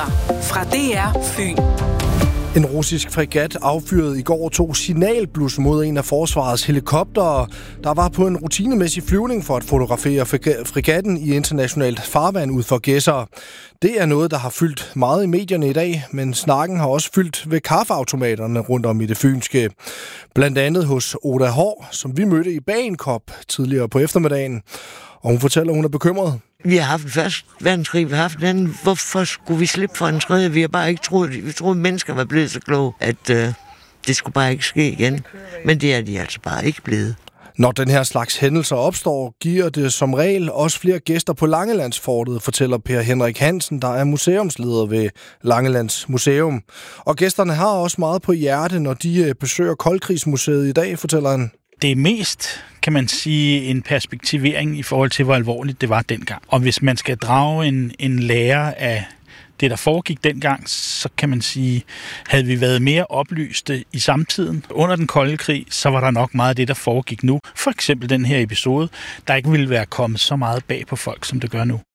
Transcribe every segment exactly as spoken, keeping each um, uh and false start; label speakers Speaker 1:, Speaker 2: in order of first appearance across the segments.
Speaker 1: Nyheder fra D R Fyn.
Speaker 2: En russisk fregat affyrede i går to signalblus mod en af forsvarets helikoptere, der var på en rutinemæssig flyvning for at fotografere fregatten i internationalt farvand ud for Gedser. Det er noget, der har fyldt meget i medierne i dag, men snakken har også fyldt ved kaffeautomaterne rundt om i det fynske. Blandt andet hos Oda Hår, som vi mødte i Bagenkop tidligere på eftermiddagen. Og hun fortæller, at hun er bekymret.
Speaker 3: Vi har haft første verdenskrig, vi har haft den. Hvorfor skulle vi slippe for en tredje? Vi har bare ikke troet, vi troede, at mennesker var blevet så kloge, at øh, det skulle bare ikke ske igen. Men det er de altså bare ikke blevet.
Speaker 2: Når den her slags hændelser opstår, giver det som regel også flere gæster på Langelandsfortet, fortæller Per Henrik Hansen, der er museumsleder ved Langelands Museum. Og gæsterne har også meget på hjerte, når de besøger Koldkrigsmuseet i dag, fortæller han.
Speaker 4: Det er mest, kan man sige, en perspektivering i forhold til, hvor alvorligt det var dengang. Og hvis man skal drage en, en lære af det, der foregik dengang, så kan man sige, havde vi været mere oplyste i samtiden under den kolde krig, så var der nok meget af det, der foregik nu. For eksempel den her episode, der ikke ville være kommet så meget bag på folk, som det gør nu.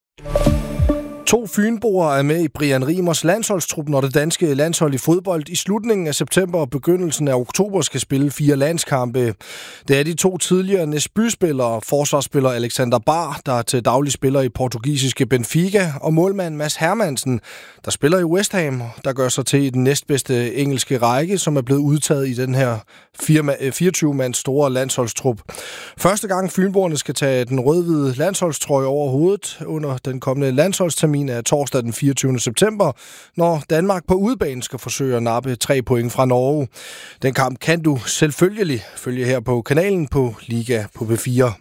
Speaker 2: To fynboer er med i Brian Rimers landsholdstrup, når det danske landshold i fodbold i slutningen af september og begyndelsen af oktober skal spille fire landskampe. Det er de to tidligere Næsby-spillere, forsvarsspiller Alexander Bar, der er til daglig spiller i portugisiske Benfica, og målmand Mads Hermansen, der spiller i West Ham, der gør sig til i den næstbedste engelske række, som er blevet udtaget i den her fireogtyve-mands store landsholdstrup. Første gang fynboerne skal tage den rød-hvide landsholdstrøje over hovedet under den kommende landsholdstermin er torsdag den fireogtyvende september, når Danmark på udebane skal forsøge at nappe tre point fra Norge. Den kamp kan du selvfølgelig følge her på kanalen på Liga på B fire.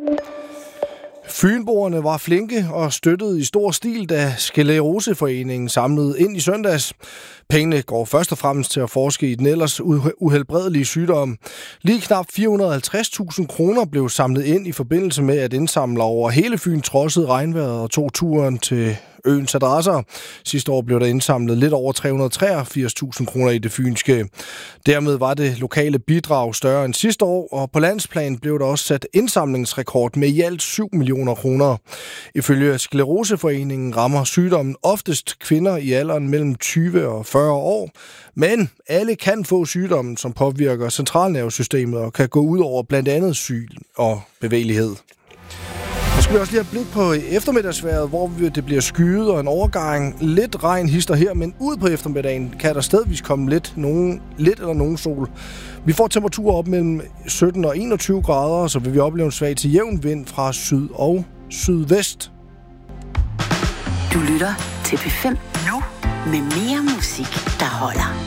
Speaker 2: Fynboerne var flinke og støttede i stor stil, da Skleroseforeningen samlede ind i søndags. Pengene går først og fremmest til at forske i den ellers uhelbredelige sygdom. Lige knap fire hundrede og halvtreds tusind kroner blev samlet ind i forbindelse med, at indsamlere over hele Fyn trodsede regnvejret og tog turen til øens adresser. Sidste år blev der indsamlet lidt over tre hundrede og treogfirs tusind kroner i det fynske. Dermed var det lokale bidrag større end sidste år, og på landsplan blev der også sat indsamlingsrekord med i alt syv millioner kroner. Ifølge Skleroseforeningen rammer sygdommen oftest kvinder i alderen mellem tyve og fyrre år, men alle kan få sygdommen, som påvirker centralnervesystemet og kan gå ud over blandt andet syn og bevægelighed. Så skal vi også lige have blik på eftermiddagsvejret, hvor det bliver skyet og en overgang. Lidt regn hister her, men ud på eftermiddagen kan der stedvis komme lidt, nogen, lidt eller nogen sol. Vi får temperaturer op mellem sytten og enogtyve grader, så vil vi opleve en svag til jævn vind fra syd og sydvest.
Speaker 1: Du lytter til P fem nu med mere musik, der holder.